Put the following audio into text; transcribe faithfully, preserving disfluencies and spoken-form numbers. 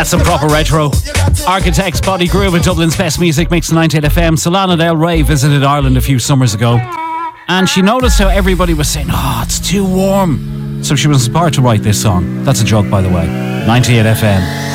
That's some proper retro. Architects, Body Groove and Dublin's best music mix ninety-eight F M. Solana Del Rey visited Ireland a few summers ago, and she noticed how everybody was saying, oh, it's too warm. So she was inspired to write this song. That's a joke, by the way. ninety-eight F M.